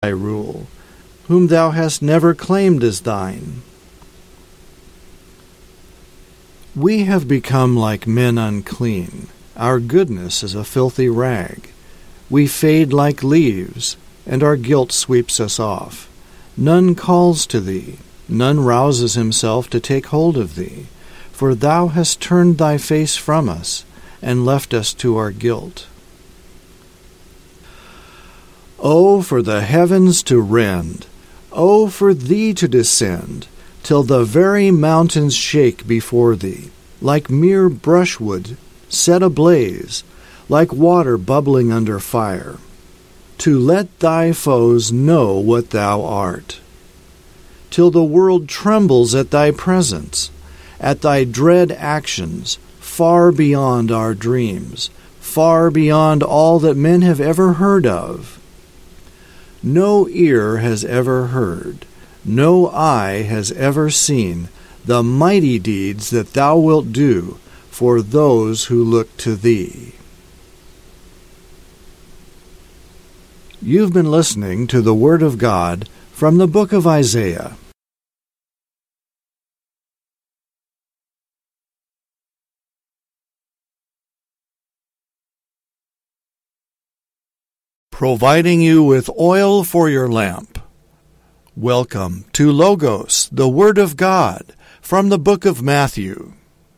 thy rule, whom thou hast never claimed as thine. We have become like men unclean. Our goodness is a filthy rag. We fade like leaves, and our guilt sweeps us off. None calls to thee, none rouses himself to take hold of thee, for thou hast turned thy face from us, and left us to our guilt. O for the heavens to rend! O for thee to descend, till the very mountains shake before thee, like mere brushwood set ablaze, like water bubbling under fire, to let thy foes know what thou art. Till the world trembles at thy presence, at thy dread actions, far beyond our dreams, far beyond all that men have ever heard of. No ear has ever heard, no eye has ever seen the mighty deeds that thou wilt do for those who look to thee. You've been listening to the Word of God from the book of Isaiah. Providing you with oil for your lamp. Welcome to Logos, the Word of God, from the book of Matthew.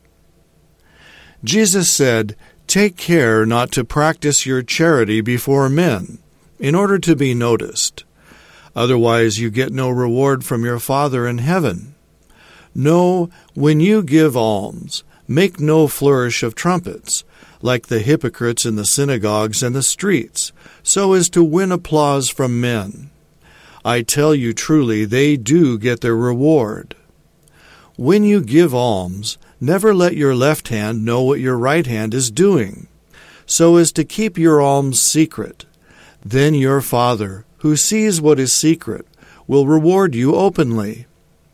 Jesus said, "Take care not to practice your charity before men, in order to be noticed. Otherwise you get no reward from your Father in heaven. No, when you give alms, make no flourish of trumpets, like the hypocrites in the synagogues and the streets, so as to win applause from men. I tell you truly, they do get their reward. When you give alms, never let your left hand know what your right hand is doing, so as to keep your alms secret. Then your Father, who sees what is secret, will reward you openly.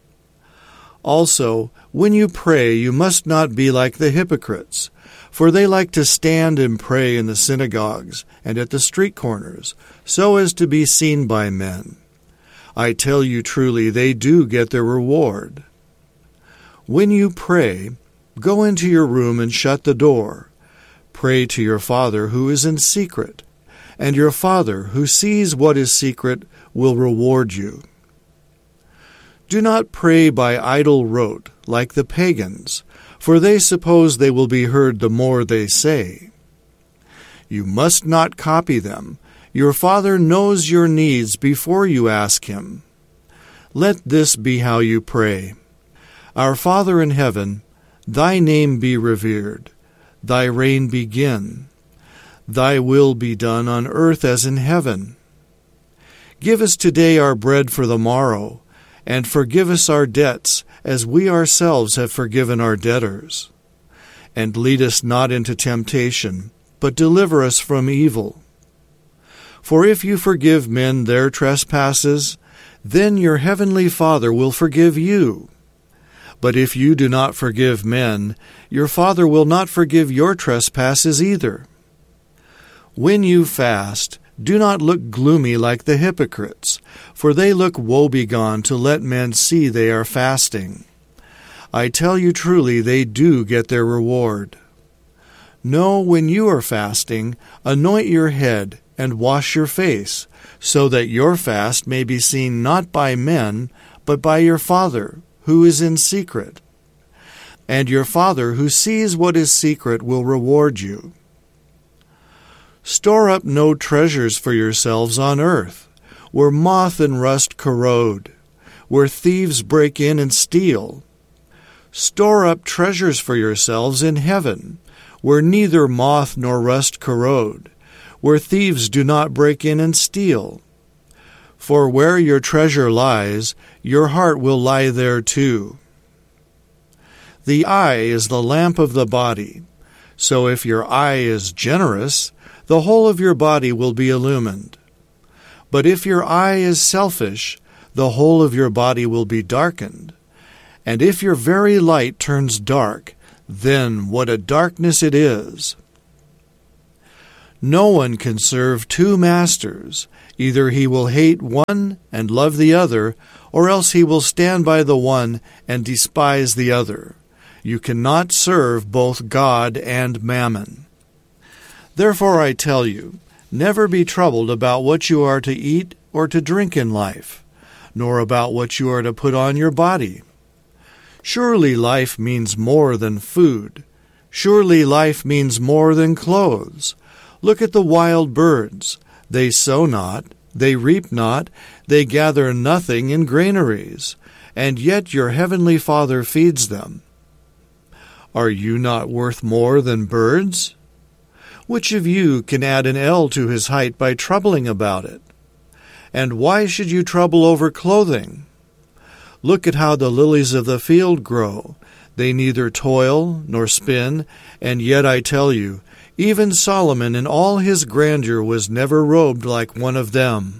Also, when you pray, you must not be like the hypocrites, for they like to stand and pray in the synagogues and at the street corners, so as to be seen by men. I tell you truly, they do get their reward. When you pray, go into your room and shut the door. Pray to your Father who is in secret, and your Father who sees what is secret will reward you. Do not pray by idle rote, like the pagans, for they suppose they will be heard the more they say. You must not copy them. Your Father knows your needs before you ask Him. Let this be how you pray. Our Father in heaven, thy name be revered. Thy reign begin. Thy will be done on earth as in heaven. Give us today our bread for the morrow, and forgive us our debts, as we ourselves have forgiven our debtors. And lead us not into temptation, but deliver us from evil. For if you forgive men their trespasses, then your heavenly Father will forgive you. But if you do not forgive men, your Father will not forgive your trespasses either. When you fast, do not look gloomy like the hypocrites, for they look woebegone to let men see they are fasting. I tell you truly, they do get their reward. No, when you are fasting, anoint your head and wash your face, so that your fast may be seen not by men, but by your Father, who is in secret. And your Father, who sees what is secret, will reward you. Store up no treasures for yourselves on earth, where moth and rust corrode, where thieves break in and steal. Store up treasures for yourselves in heaven, where neither moth nor rust corrode, where thieves do not break in and steal. For where your treasure lies, your heart will lie there too. The eye is the lamp of the body, so if your eye is generous, the whole of your body will be illumined. But if your eye is selfish, the whole of your body will be darkened. And if your very light turns dark, then what a darkness it is! No one can serve two masters. Either he will hate one and love the other, or else he will stand by the one and despise the other. You cannot serve both God and mammon. Therefore I tell you, never be troubled about what you are to eat or to drink in life, nor about what you are to put on your body. Surely life means more than food. Surely life means more than clothes. Look at the wild birds. They sow not, they reap not, they gather nothing in granaries, and yet your heavenly Father feeds them. Are you not worth more than birds? Which of you can add an ell to his height by troubling about it? And why should you trouble over clothing? Look at how the lilies of the field grow. They neither toil nor spin, and yet I tell you, even Solomon in all his grandeur was never robed like one of them.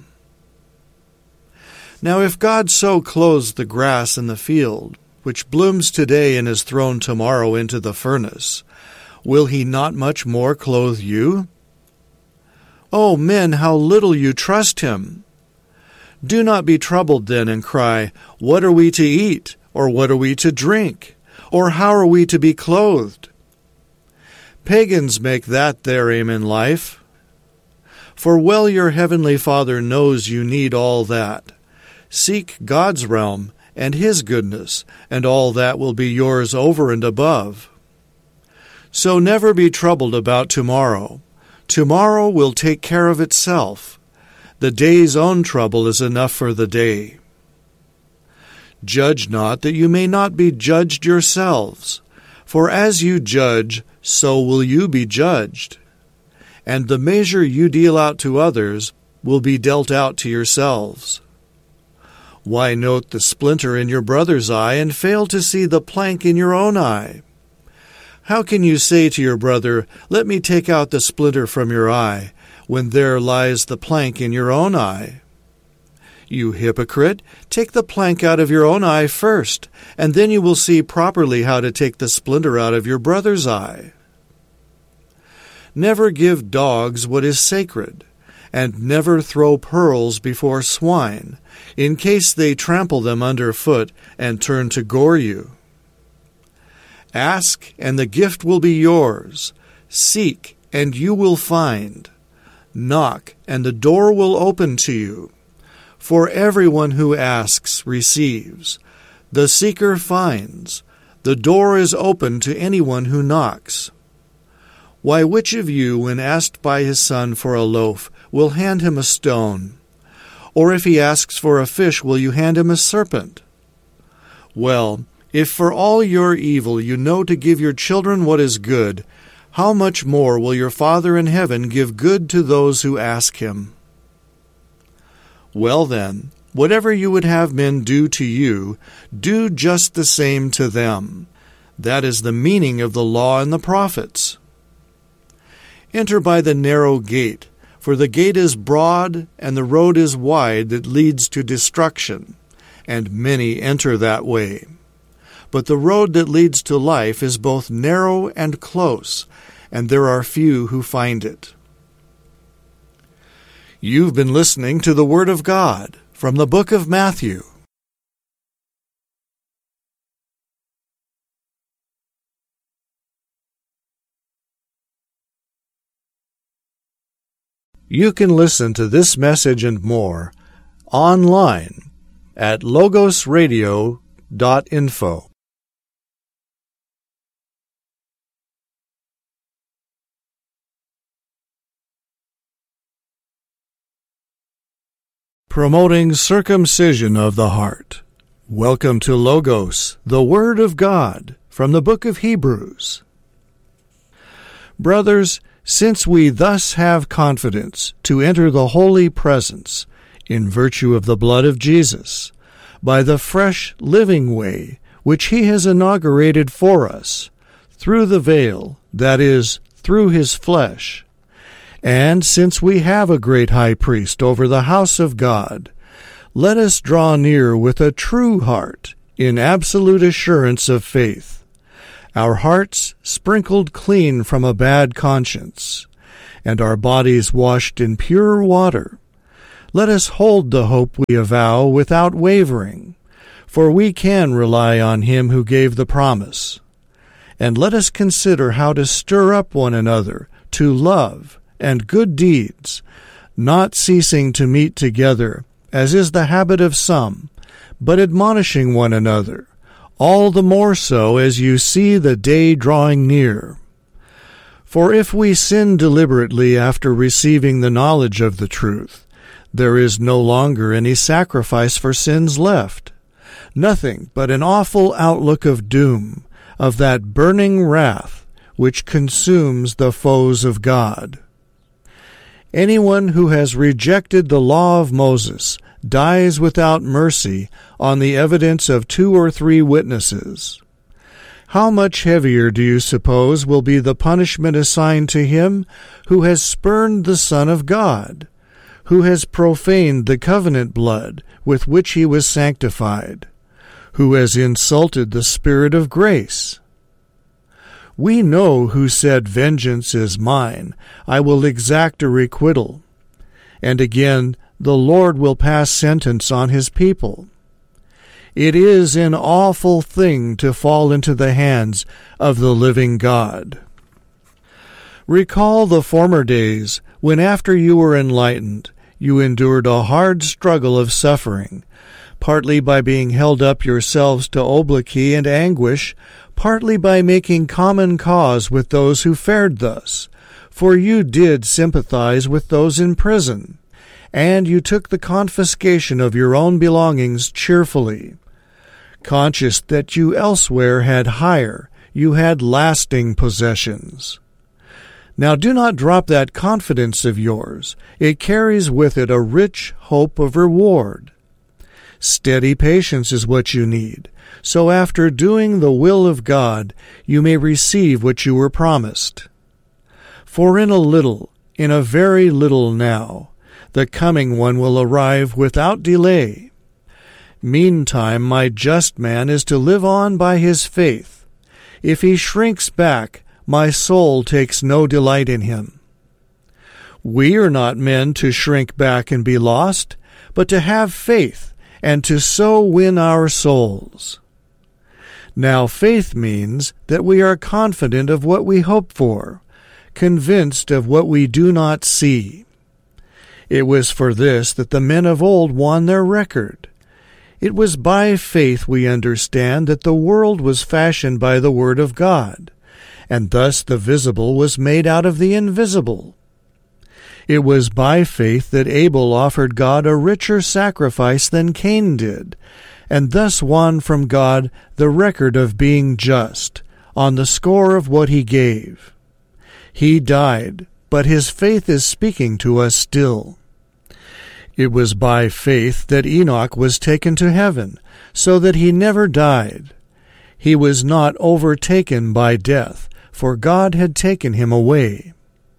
Now if God so clothes the grass in the field, which blooms today and is thrown tomorrow into the furnace, will he not much more clothe you? O men, how little you trust him! Do not be troubled then and cry, What are we to eat? Or what are we to drink? Or how are we to be clothed? Pagans make that their aim in life. For well your heavenly Father knows you need all that. Seek God's realm and his goodness, and all that will be yours over and above. So never be troubled about tomorrow. Tomorrow will take care of itself. The day's own trouble is enough for the day. Judge not that you may not be judged yourselves. For as you judge, so will you be judged. And the measure you deal out to others will be dealt out to yourselves. Why note the splinter in your brother's eye and fail to see the plank in your own eye? How can you say to your brother, Let me take out the splinter from your eye, when there lies the plank in your own eye? You hypocrite, take the plank out of your own eye first, and then you will see properly how to take the splinter out of your brother's eye. Never give dogs what is sacred, and never throw pearls before swine, in case they trample them underfoot and turn to gore you. Ask, and the gift will be yours. Seek, and you will find. Knock, and the door will open to you. For everyone who asks receives. The seeker finds. The door is open to anyone who knocks. Why, which of you, when asked by his son for a loaf, will hand him a stone? Or if he asks for a fish, will you hand him a serpent? Well, if for all your evil you know to give your children what is good, how much more will your Father in heaven give good to those who ask him? Well then, whatever you would have men do to you, do just the same to them. That is the meaning of the law and the prophets. Enter by the narrow gate, for the gate is broad and the road is wide that leads to destruction, and many enter that way. But the road that leads to life is both narrow and close, and there are few who find it. You've been listening to the Word of God from the book of Matthew. You can listen to this message and more online at logosradio.info. Promoting circumcision of the heart. Welcome to Logos, the Word of God, from the book of Hebrews. Brothers, since we thus have confidence to enter the holy presence, in virtue of the blood of Jesus, by the fresh living way which he has inaugurated for us, through the veil, that is, through his flesh, and since we have a great high priest over the house of God, let us draw near with a true heart, in absolute assurance of faith, our hearts sprinkled clean from a bad conscience, and our bodies washed in pure water. Let us hold the hope we avow without wavering, for we can rely on him who gave the promise. And let us consider how to stir up one another to love and good deeds, not ceasing to meet together, as is the habit of some, but admonishing one another, all the more so as you see the day drawing near. For if we sin deliberately after receiving the knowledge of the truth, there is no longer any sacrifice for sins left, nothing but an awful outlook of doom, of that burning wrath which consumes the foes of God. Anyone who has rejected the law of Moses dies without mercy on the evidence of 2 or 3 witnesses. How much heavier do you suppose will be the punishment assigned to him who has spurned the Son of God, who has profaned the covenant blood with which he was sanctified, who has insulted the Spirit of grace? We know who said, "Vengeance is mine, I will exact a requital." And again, the Lord will pass sentence on his people. It is an awful thing to fall into the hands of the living God. Recall the former days when, after you were enlightened, you endured a hard struggle of suffering, partly by being held up yourselves to obloquy and anguish, partly by making common cause with those who fared thus, for you did sympathize with those in prison, and you took the confiscation of your own belongings cheerfully, conscious that you elsewhere had higher, you had lasting possessions. Now do not drop that confidence of yours. It carries with it a rich hope of reward. Steady patience is what you need, so after doing the will of God, you may receive what you were promised. For in a very little now, the coming one will arrive without delay. Meantime, my just man is to live on by his faith. If he shrinks back, my soul takes no delight in him. We are not men to shrink back and be lost, but to have faith, and to so win our souls. Now faith means that we are confident of what we hope for, convinced of what we do not see. It was for this that the men of old won their record. It was by faith we understand that the world was fashioned by the word of God, and thus the visible was made out of the invisible. It was by faith that Abel offered God a richer sacrifice than Cain did, and thus won from God the record of being just, on the score of what he gave. He died, but his faith is speaking to us still. It was by faith that Enoch was taken to heaven, so that he never died. He was not overtaken by death, for God had taken him away.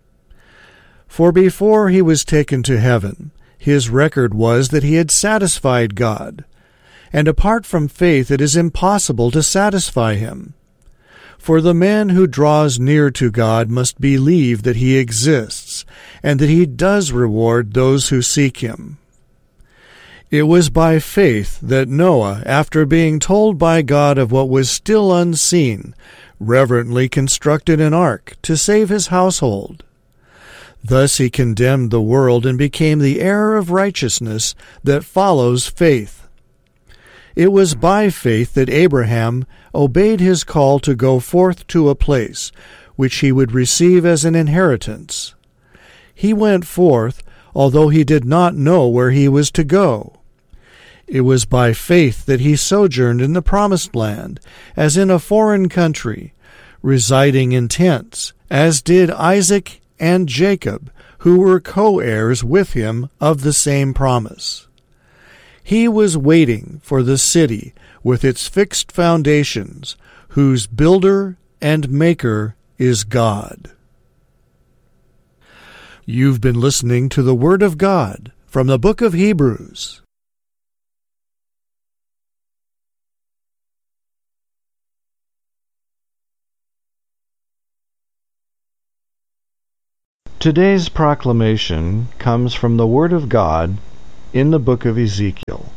For before he was taken to heaven, his record was that he had satisfied God, and apart from faith it is impossible to satisfy him. For the man who draws near to God must believe that he exists, and that he does reward those who seek him. It was by faith that Noah, after being told by God of what was still unseen, reverently constructed an ark to save his household. Thus he condemned the world and became the heir of righteousness that follows faith. It was by faith that Abraham obeyed his call to go forth to a place which he would receive as an inheritance. He went forth, although he did not know where he was to go. It was by faith that he sojourned in the promised land, as in a foreign country, residing in tents, as did Isaac and Jacob, who were co-heirs with him of the same promise. He was waiting for the city with its fixed foundations, whose builder and maker is God. You've been listening to the Word of God from the book of Hebrews. Today's proclamation comes from the Word of God In the book of Ezekiel.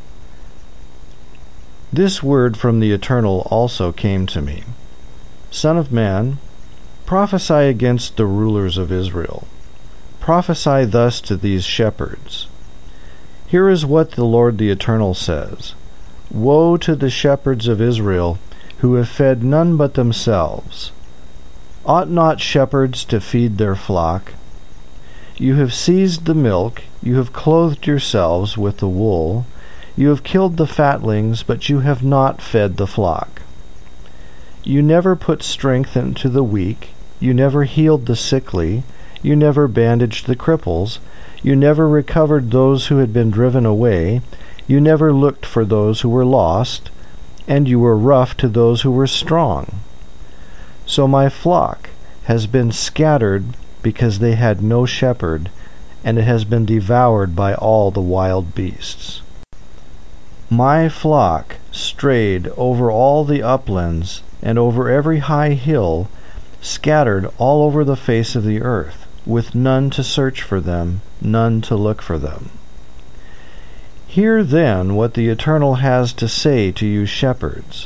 This word from the Eternal also came to me. Son of man, prophesy against the rulers of Israel. Prophesy thus to these shepherds. Here is what the Lord the Eternal says. Woe to the shepherds of Israel, who have fed none but themselves. Ought not shepherds to feed their flock? You have seized the milk, you have clothed yourselves with the wool, you have killed the fatlings, but you have not fed the flock. You never put strength into the weak, you never healed the sickly, you never bandaged the cripples, you never recovered those who had been driven away, you never looked for those who were lost, and you were rough to those who were strong. So my flock has been scattered because they had no shepherd, and it has been devoured by all the wild beasts. My flock strayed over all the uplands, and over every high hill, scattered all over the face of the earth, with none to search for them, none to look for them. Hear then what the Eternal has to say to you shepherds.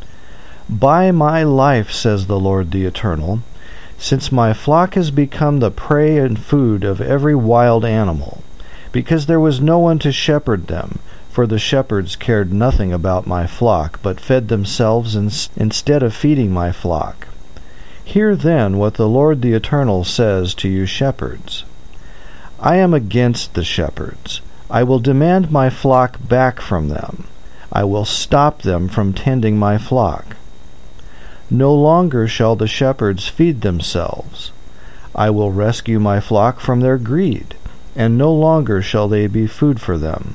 By my life, says the Lord the Eternal, since my flock has become the prey and food of every wild animal, because there was no one to shepherd them, for the shepherds cared nothing about my flock, but fed themselves instead of feeding my flock. Hear then what the Lord the Eternal says to you shepherds. I am against the shepherds. I will demand my flock back from them. I will stop them from tending my flock. No longer shall the shepherds feed themselves. I will rescue my flock from their greed, and no longer shall they be food for them.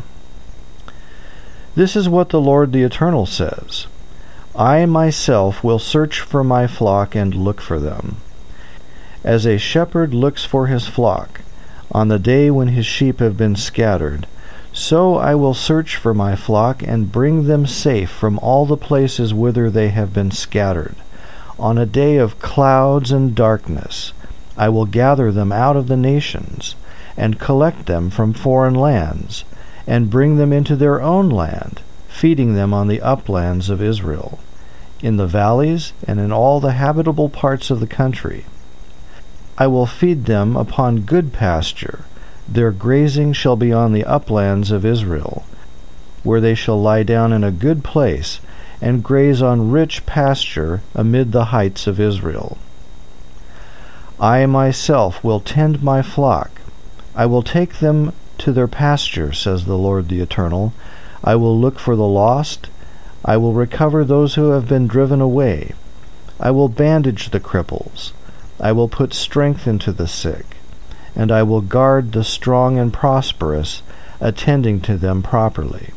This is what the Lord the Eternal says. I myself will search for my flock and look for them. As a shepherd looks for his flock, on the day when his sheep have been scattered, so I will search for my flock and bring them safe from all the places whither they have been scattered. On a day of clouds and darkness, I will gather them out of the nations, and collect them from foreign lands, and bring them into their own land, feeding them on the uplands of Israel, in the valleys and in all the habitable parts of the country. I will feed them upon good pasture. Their grazing shall be on the uplands of Israel, where they shall lie down in a good place, and graze on rich pasture amid the heights of Israel. I myself will tend my flock. I will take them to their pasture, says the Lord the Eternal. I will look for the lost. I will recover those who have been driven away. I will bandage the cripples. I will put strength into the sick. And I will guard the strong and prosperous, attending to them properly.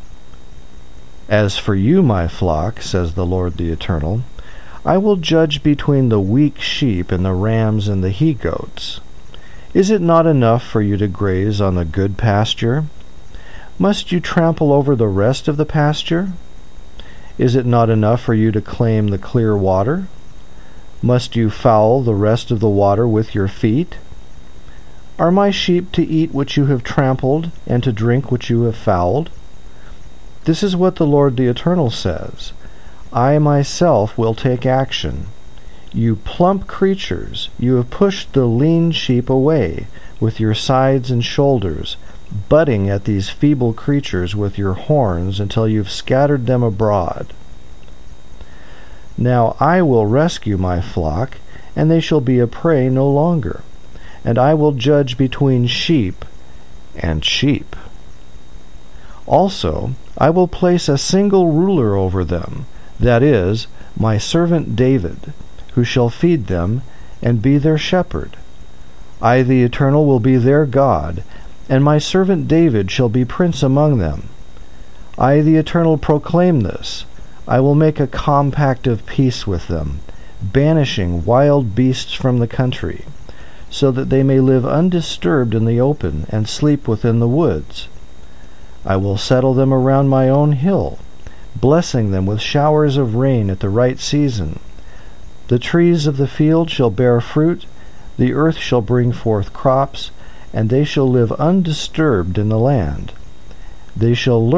As for you, my flock, says the Lord the Eternal, I will judge between the weak sheep and the rams and the he-goats. Is it not enough for you to graze on the good pasture? Must you trample over the rest of the pasture? Is it not enough for you to claim the clear water? Must you foul the rest of the water with your feet? Are my sheep to eat what you have trampled, and to drink what you have fouled? This is what the Lord the Eternal says. I myself will take action. You plump creatures, you have pushed the lean sheep away with your sides and shoulders, butting at these feeble creatures with your horns until you've scattered them abroad. Now I will rescue my flock, and they shall be a prey no longer, and I will judge between sheep and sheep. Also, I will place a single ruler over them, that is, my servant David, who shall feed them and be their shepherd. I, the Eternal, will be their God, and my servant David shall be prince among them. I, the Eternal, proclaim this. I will make a compact of peace with them, banishing wild beasts from the country, so that they may live undisturbed in the open and sleep within the woods. I will settle them around my own hill, blessing them with showers of rain at the right season. The trees of the field shall bear fruit, the earth shall bring forth crops, and they shall live undisturbed in the land. They shall learn